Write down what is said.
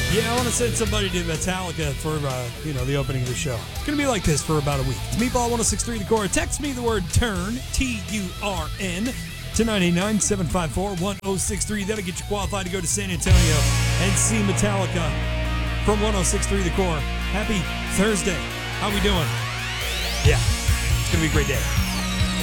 Yeah, I want to send somebody to Metallica for, the opening of the show. It's going to be like this for about a week. It's Meatball 1063 The Core. Text me the word TURN, TURN, to 989-754-1063. That'll get you qualified to go to San Antonio and see Metallica from 1063 The Core. Happy Thursday. How we doing? Yeah, it's going to be a great day.